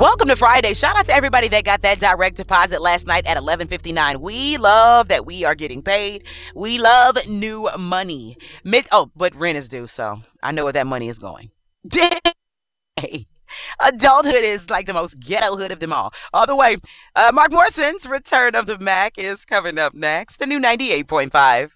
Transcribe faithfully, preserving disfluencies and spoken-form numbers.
Welcome to Friday. Shout out to everybody that got that direct deposit last night at eleven fifty-nine. We love that we are getting paid. We love new money. Mid- oh, but rent is due, so I know where that money is going. Hey, adulthood is like the most ghetto hood of them all. All the way. Uh, Mark Morrison's Return of the Mac is coming up next. The new ninety-eight point five.